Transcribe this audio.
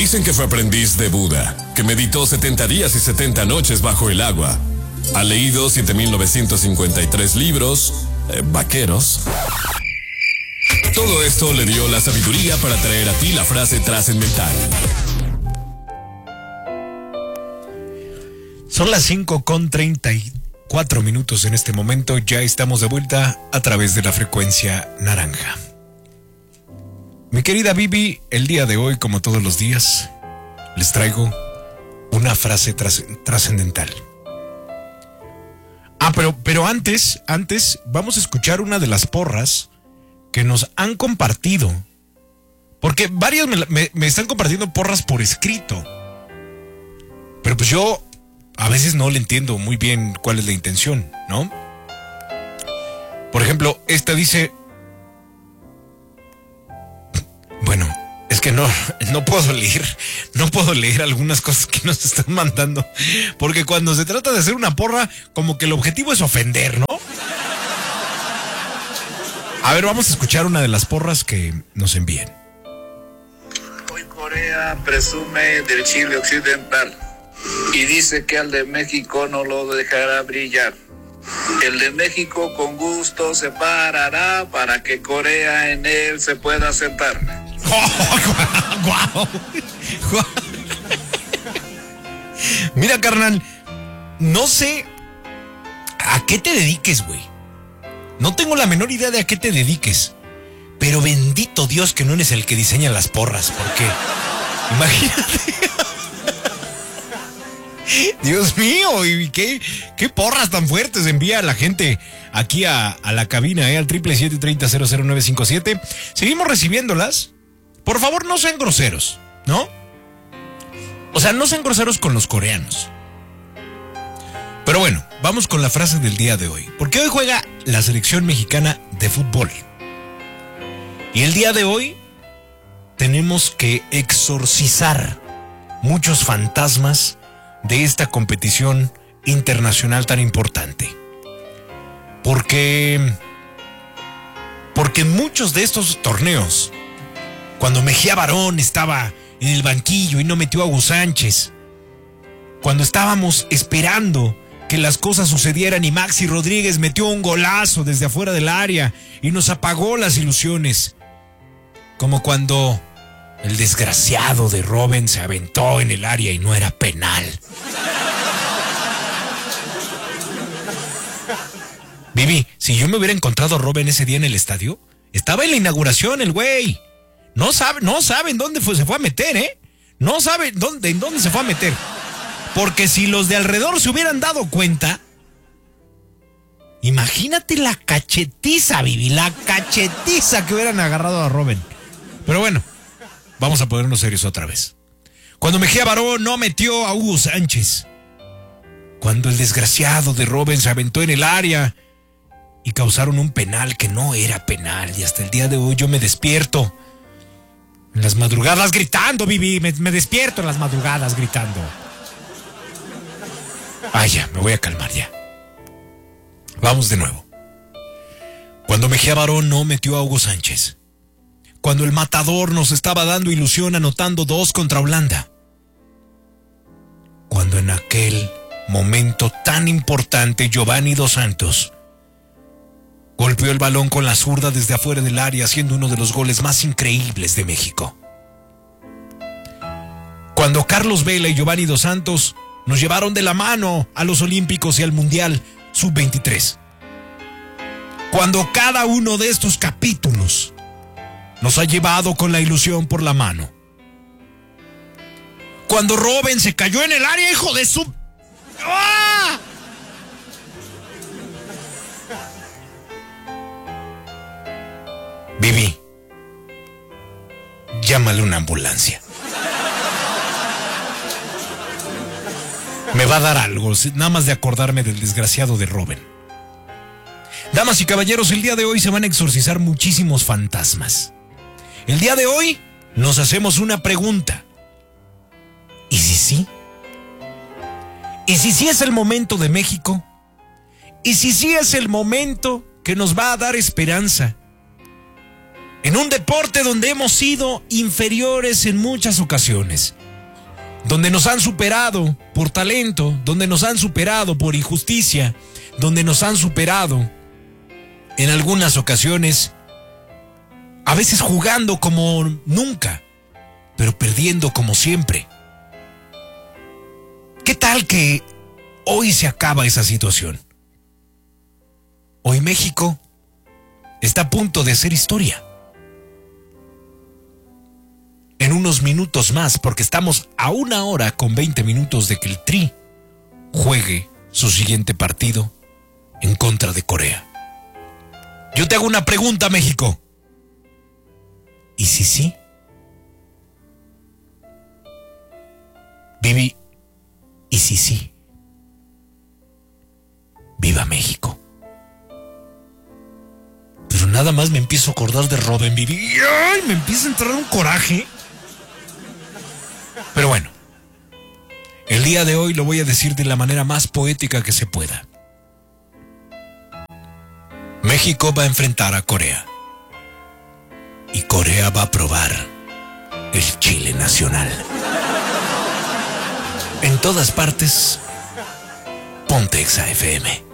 Dicen que fue aprendiz de Buda, que meditó 70 días y 70 noches bajo el agua. Ha leído 7.953 libros, vaqueros. Todo esto le dio la sabiduría para traer a ti la frase trascendental. Son las 5:34 en este momento. Ya estamos de vuelta a través de la frecuencia naranja. Mi querida Vivi, el día de hoy, como todos los días, les traigo una frase trascendental. Pero antes, vamos a escuchar una de las porras que nos han compartido. Porque varios me están compartiendo porras por escrito. Pero pues yo a veces no le entiendo muy bien cuál es la intención, ¿no? Por ejemplo, esta dice... Bueno, es que no puedo leer algunas cosas que nos están mandando, porque cuando se trata de hacer una porra, como que el objetivo es ofender, ¿no? A ver, vamos a escuchar una de las porras que nos envían. Hoy Corea presume del Chile occidental y dice que al de México no lo dejará brillar. El de México con gusto se parará para que Corea en él se pueda sentar. ¡Guau! Mira, carnal, no sé a qué te dediques, güey. No tengo la menor idea de a qué te dediques. Pero bendito Dios que no eres el que diseña las porras, porque imagínate. Dios mío, ¿y qué porras tan fuertes envía a la gente aquí a la cabina, al 777-30-00957? Seguimos recibiéndolas. Por favor, no sean groseros, ¿no? O sea, no sean groseros con los coreanos. Pero bueno, vamos con la frase del día de hoy. Porque hoy juega la selección mexicana de fútbol. Y el día de hoy tenemos que exorcizar muchos fantasmas de esta competición internacional tan importante. Porque en muchos de estos torneos, cuando Mejía Barón estaba en el banquillo y no metió a Hugo Sánchez, cuando estábamos esperando que las cosas sucedieran y Maxi Rodríguez metió un golazo desde afuera del área y nos apagó las ilusiones, como cuando el desgraciado de Robben se aventó en el área y no era penal. Vivi, si yo me hubiera encontrado a Robben ese día en el estadio, estaba en la inauguración el güey. No saben dónde se fue a meter, ¿eh? No saben en dónde se fue a meter. Porque si los de alrededor se hubieran dado cuenta, imagínate la cachetiza, Vivi, la cachetiza que hubieran agarrado a Robben. Pero bueno, vamos a ponernos serios otra vez. Cuando Mejía Barón no metió a Hugo Sánchez. Cuando el desgraciado de Robben se aventó en el área y causaron un penal que no era penal. Y hasta el día de hoy yo me despierto en las madrugadas gritando, Vivi. Me despierto en las madrugadas gritando. Ay, ya, me voy a calmar ya. Vamos de nuevo. Cuando Mejía Barón no metió a Hugo Sánchez. Cuando el matador nos estaba dando ilusión anotando 2 contra Holanda. Cuando en aquel momento tan importante Giovanni Dos Santos golpeó el balón con la zurda desde afuera del área, haciendo uno de los goles más increíbles de México. Cuando Carlos Vela y Giovanni Dos Santos nos llevaron de la mano a los Olímpicos y al Mundial Sub-23. Cuando cada uno de estos capítulos nos ha llevado con la ilusión por la mano. Cuando Robben se cayó en el área, hijo de su... ¡Ah! Vivi, llámale una ambulancia. Me va a dar algo, nada más de acordarme del desgraciado de Robben. Damas y caballeros, el día de hoy se van a exorcizar muchísimos fantasmas. El día de hoy nos hacemos una pregunta. ¿Y si sí? ¿Y si sí es el momento de México? ¿Y si sí es el momento que nos va a dar esperanza? En un deporte donde hemos sido inferiores en muchas ocasiones, donde nos han superado por talento, donde nos han superado por injusticia, donde nos han superado en algunas ocasiones, a veces jugando como nunca, pero perdiendo como siempre. ¿Qué tal que hoy se acaba esa situación? Hoy México está a punto de hacer historia. En unos minutos más, porque estamos a 1 hora con 20 minutos de que el Tri juegue su siguiente partido en contra de Corea. Yo te hago una pregunta, México. ¿Y si sí? Vivi, ¿y si sí? ¡Viva México! Pero nada más me empiezo a acordar de Robin, Vivi. ¡Ay! Me empieza a entrar un coraje. Pero bueno, el día de hoy lo voy a decir de la manera más poética que se pueda. México va a enfrentar a Corea. Y Corea va a probar el chile nacional. En todas partes, Ponte Exa FM.